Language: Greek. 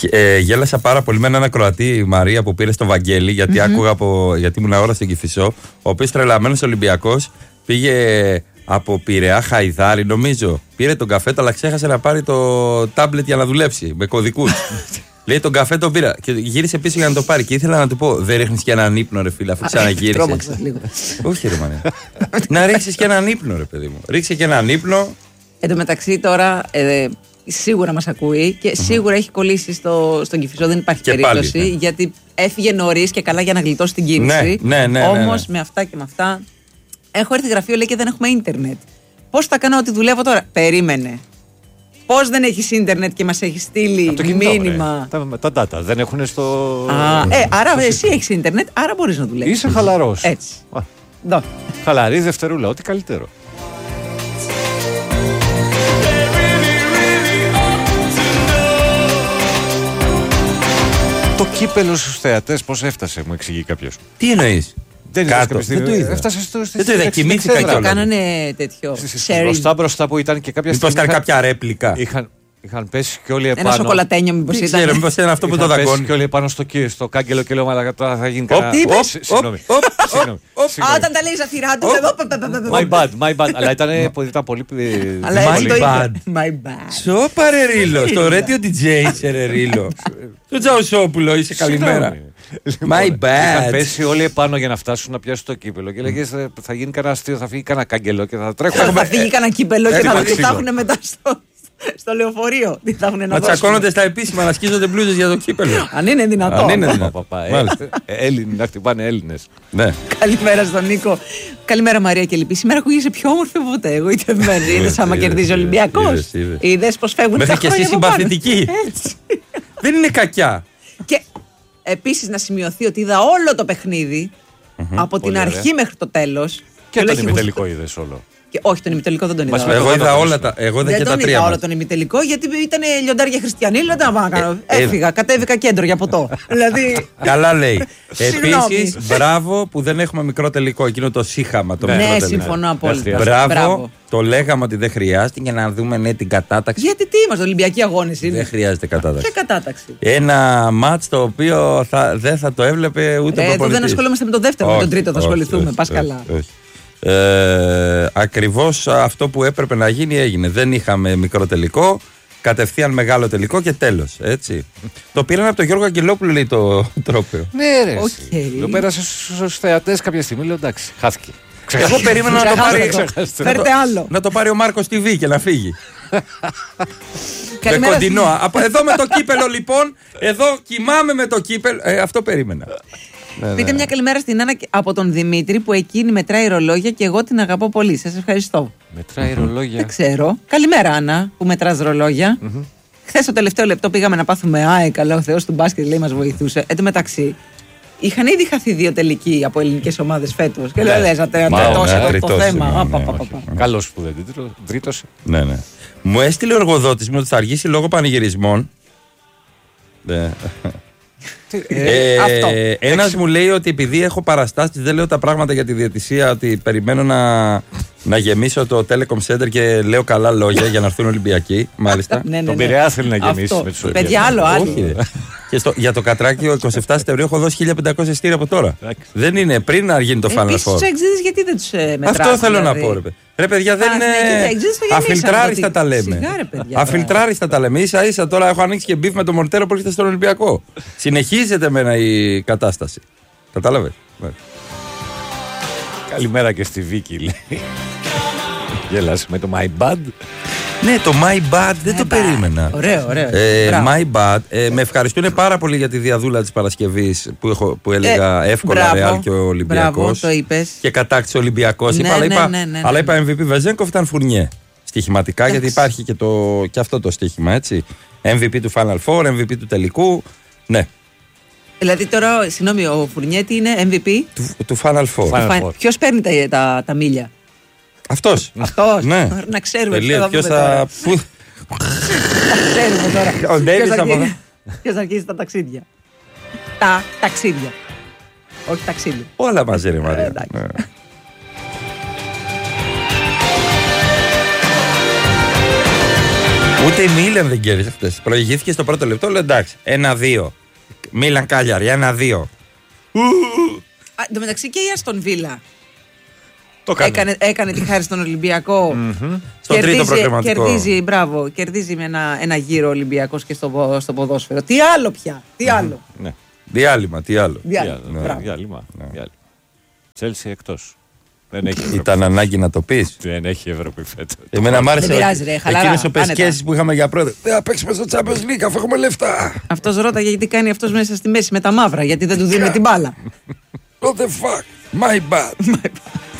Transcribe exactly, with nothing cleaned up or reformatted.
Ε, γέλασα πάρα πολύ με έναν ακροατή, η Μαρία, που πήρε στο Βαγγέλη, γιατί mm-hmm. άκουγα από, γιατί ήμουν ώρα στην Κηφισό, ο οποίος τρελαμένος Ολυμπιακός πήγε από Πειραιά Χαϊδάρη, νομίζω. Πήρε τον καφέ, αλλά ξέχασε να πάρει το τάμπλετ για να δουλέψει με κωδικούς. Λέει τον καφέ τον πήρα και γύρισε πίσω για να το πάρει. Και ήθελα να του πω: δεν ρίχνεις και έναν ύπνο, ρε φίλε, αφού ξαναγύρισε. Τρόμαξα λίγο. Όχι, ρε μανέ. Να ρίξεις και έναν ύπνο, ρε παιδί μου. Ρίξε και έναν ύπνο. Εν τω μεταξύ τώρα. Ε, Σίγουρα μας ακούει και σίγουρα mm-hmm. έχει κολλήσει στο, στον Κηφισό. Δεν υπάρχει και περίπτωση. Πάλι, ναι. Γιατί έφυγε νωρίς και καλά για να γλιτώσει την κίνηση. Ναι, ναι, ναι, Όμως ναι, ναι. με αυτά και με αυτά. Έχω έρθει γραφείο, λέει, και δεν έχουμε ίντερνετ. Πώς θα κάνω ό,τι δουλεύω τώρα? Περίμενε. Πώς δεν έχεις ίντερνετ και μας έχει στείλει μήνυμα? Τα, τα data δεν έχουν στο. Α, ε, άρα εσύ έχεις ίντερνετ, άρα μπορείς να δουλεύεις. Είσαι χαλαρός. Έτσι. Χαλαρή δευτερούλα, ό,τι καλύτερο. Το κύπελο στους θεατές πώς έφτασε, μου εξηγεί κάποιος. Τι εννοείς? Δεν Κάτω. Δεν το είδα. Έφτασε στο. Δεν το είδα. Κοιμήθηκα κιόλας. Κάνανε τέτοιο. Μπροστά μπροστά που ήταν και κάποια στιγμή. Μήπως ήταν κάποια ρέπλικα. Είχαν, είχαν πέσει και όλοι επάνω. Ένα σοκολατένιο, μήπως ήταν. Ξέρω, μήπως ήταν αυτό που το δαγκώνει. Πέσει και όλοι επάνω στο, στο κάγκελο και λέω: μαλάκα, τώρα θα γίνει κανένα. Συγγνώμη. Όταν τα λέει ζαφυρά του. My bad, my bad. Αλλά ήταν πολύ. My bad. Σοπα ρε Ρίλο. Στο Radio ντι τζέι είσαι ρε Ρίλο. Το Τζαουσόπουλο είσαι, καλημέρα. My bad. Είχαν πέσει όλοι επάνω για να φτάσουν να πιάσουν το κύπελο. Και λέγε: θα γίνει κανένα αστείο, θα φύγει κανένα κάγκελο και θα τρέχουν. Θα φύγει κανένα κύπελο και θα έχουν μετά στο. Στο λεωφορείο. Τι θα έχουν να τσακώνονται στα επίσημα, να σκίζονται μπλούζες για το κύπελο. Αν είναι δυνατό. Αν είναι δυνατό. Έλληνοι, να χτυπάνε Έλληνες. Καλημέρα στον Νίκο. Καλημέρα Μαρία και λοιπή. Σήμερα ακούγεσαι πιο όμορφη από ποτέ. Εγώ ητευμένη. Είδες άμα κερδίζει ο Ολυμπιακός. Είδες πως φεύγουν τα χρόνια. Μέχρι και εσύ συμπαθητική. Δεν είναι κακιά. Και επίσης να σημειωθεί ότι είδα όλο το παιχνίδι από την αρχή μέχρι το τέλος. Και τον ημιτελικό είδες όλο? Και όχι, τον ημιτελικό δεν τον είδα. Εγώ είδα όλα τα. Εγώ είδα και τα τρία. Δεν τον είδα όλο τον ημιτελικό, γιατί ήταν λιοντάρια χριστιανοί. Δεν τα πάω να κάνω. Έφυγα, κατέβηκα κέντρο για ποτό. Δηλαδή. Καλά λέει. Επίσης, μπράβο που δεν έχουμε μικρό τελικό. Εκείνο το σύχαμα το μικρό τελικό. Ναι, συμφωνώ απόλυτα. Μπράβο. Το λέγαμε ότι δεν χρειάζεται για να δούμε ναι, την κατάταξη. Γιατί τι είμαστε, Ολυμπιακή αγώνες είναι. Δεν χρειάζεται κατάταξη. Ποια κατάταξη? Ένα μάτς το οποίο θα, δεν θα το έβλεπε ούτε ο προπονητής. Δεν ασχολούμαστε με το δεύτερο, όχι, με τον τρίτο θα ασχοληθούμε. Πας καλά. Ε, ακριβώς αυτό που έπρεπε να γίνει έγινε. Δεν είχαμε μικρό τελικό. Κατευθείαν μεγάλο τελικό και τέλος. Έτσι. Το πήραν από τον Γιώργο Αγγελόπουλο, λέει το τρόπαιο. Ναι, ρε. Okay. Το πέρασε στους θεατές κάποια στιγμή. Λέω εντάξει, χάθηκε. Εγώ περίμενα να το πάρει. Φέρτε άλλο. Να το πάρει ο Μάρκος τι βι και να φύγει. Με κοντινό. Εδώ με το κύπελο λοιπόν. Εδώ κοιμάμαι με το κύπελο. Ε, αυτό περίμενα. Ναι, πείτε ναι. μια καλημέρα στην Άννα από τον Δημήτρη που εκείνη μετράει ρολόγια και εγώ την αγαπώ πολύ. Σας ευχαριστώ. Μετράει ρολόγια. Δεν ξέρω. Καλημέρα Άννα που μετράς ρολόγια. Mm-hmm. Χθες το τελευταίο λεπτό πήγαμε να πάθουμε άε καλά ο Θεός του μπάσκετ λέει μας βοηθούσε. Εν τω μεταξύ είχαν ήδη χαθεί δύο τελικοί από ελληνικές ομάδες φέτος. Και λέω λέζατε το θέμα. Καλώς που δεν τρίτωσε. Ναι, ναι. Μου έστειλε ο εργοδότης μου ότι θα αργήσει λόγω πανηγυρισμών. Ε, ε, ένας μου λέει ότι επειδή έχω παραστάσεις δεν λέω τα πράγματα για τη διαιτησία, ότι περιμένω να, να γεμίσω το Telecom Center και λέω καλά λόγια για να έρθουν Ολυμπιακοί. Μάλιστα. ναι, ναι, ναι. Τον Πειραιά θέλει να γεμίσει με τους Ολυμπιακούς. Παιδιά, άλλο, άλλο. Και στο, για το Κατράκιο είκοσι επτά Σεπτεμβρίου έχω δώσει χίλια πεντακόσια εισιτήρια από τώρα. Δεν είναι πριν να γίνει το Final Four. Επίσης τους εξήδες γιατί δεν τους μετράς? Αυτό θέλω δηλαδή να πω, ρε παιδί. Ρε παιδιά, δεν είναι. Αφιλτράριστα τα λέμε. Αφιλτράριστα τα λέμε. Ίσα ίσα τώρα έχω ανοίξει και μπιφ με το Μορτέρο που έρχεται στον Ολυμπιακό. Συνεχίζεται μένα η κατάσταση. Κατάλαβε. Καλημέρα και στη Βίκη, λέει. Γέλασε με το My Bad. Ναι, το My Bad δεν my το bad. περίμενα. Ωραίο, ωραίο. Ε, my Bad. Ε, με ευχαριστούν πάρα πολύ για τη διαδούλα της Παρασκευής που, έχω, που έλεγα ε, εύκολα Ρεάλ και ο Ολυμπιακός. Μπράβο, το είπες. Και κατάκτησε ο Ολυμπιακός. Ναι, είπα, ναι, είπα, ναι, ναι, ναι, αλλά είπα εμ βι πι Βεζένκοφ ήταν Φουρνιέ. Στοιχηματικά, γιατί υπάρχει και, το, και αυτό το στοίχημα, έτσι. εμ βι πι του Final Four, εμ βι πι του τελικού. Ναι. Δηλαδή τώρα, συγγνώμη, ο Φουρνιέτη είναι εμ βι πι του, του Final Four. Final Ποιος παίρνει τα, τα, τα μίλια? Αυτός. Αυτός. Ναι. Να ξέρουμε. Ποιος θα. ξέρουμε τώρα. Ο Ντέβις από. Ποιος θα αρχίσει τα ταξίδια? Τα ταξίδια. Όχι ταξίδια. Όλα μαζί, ρε Μαρία. Ούτε η Μίλαν δεν κέρδισε χτες. Προηγήθηκε στο πρώτο λεπτό, λέω εντάξει. ένα-δύο. Μίλαν Κάλιαρη, ένα-δύο. Εν τω μεταξύ και η Αστον Βίλα Το κάνει. έκανε, έκανε τη χάρη στον Ολυμπιακό. Mm-hmm. Στο τρίτο προκριματικό. Κερδίζει, μπράβο, κερδίζει με ένα, ένα γύρο Ολυμπιακός και στο, στο ποδόσφαιρο. Τι άλλο πια, τι άλλο. Ναι. Διάλειμμα, τι άλλο. Διάλειμμα. Ναι, Μπράβο. διάλειμμα. Τσέλσι εκτός. Δεν έχει Ευρώπη. Ήταν ανάγκη να το πεις. Δεν έχει Ευρώπη φέτος. Εμένα μ' άρεσε. Δεν πειράζει, ρε, χαλαρά, Εκείνες ο άνετα. πεσκέσεις που είχαμε για πρώτο. Δεν θα παίξουμε στο Champions League αφού έχουμε λεφτά. Αυτός ρώταγε γιατί κάνει αυτός μέσα στη μέση με τα μαύρα, γιατί δεν του δίνουμε την μπάλα. What the fuck, my bad.